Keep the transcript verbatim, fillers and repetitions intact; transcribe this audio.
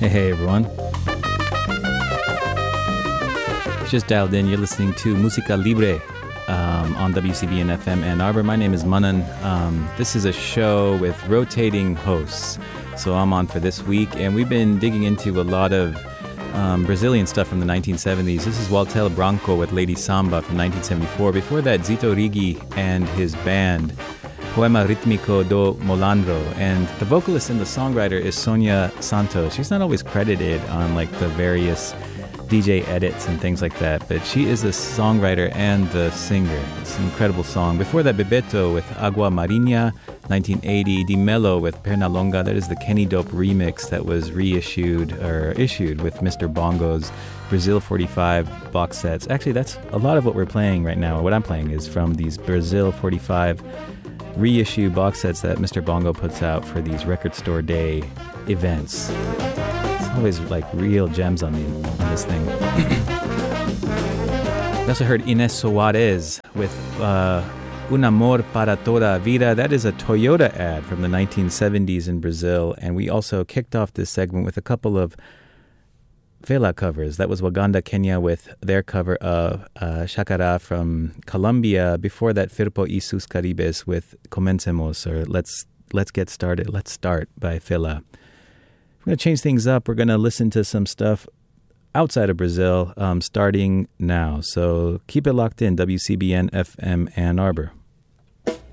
Hey, hey, everyone. Just dialed in. You're listening to Musica Libre um, on W C B N F M Ann Arbor. My name is Manan. Um, this is a show with rotating hosts. So I'm on for this week, and we've been digging into a lot of um, Brazilian stuff from the nineteen seventies. This is Walter Branco with Lady Samba from nineteen seventy-four. Before that, Zito Righi and his band, Poema Ritmico do Molandro, and the vocalist and the songwriter is Sonia Santos. She's not always credited on like the various D J edits and things like that, but she is the songwriter and the singer. It's an incredible song. Before that, Bebeto with Agua Marinha, nineteen eighty. Di Mello with Pernalonga. That is the Kenny Dope remix that was reissued or issued with Mister Bongo's Brazil forty-five box sets. Actually, that's a lot of what we're playing right now, or what I'm playing is from these Brazil forty-five reissue box sets that Mister Bongo puts out for these record store day events. It's always like real gems on, the, on this thing. We also heard Inés Soares with uh, Un Amor para Toda a Vida. That is a Toyota ad from the nineteen seventies in Brazil. And we also kicked off this segment with a couple of Fela covers. That was Waganda Kenya with their cover of uh, Shakara from Colombia. Before that, Firpo y sus Caribes with Comencemos, or Let's Let's Get Started, Let's Start by Fela. We're going to change things up. We're going to listen to some stuff outside of Brazil um, starting now. So keep it locked in, W C B N F M Ann Arbor.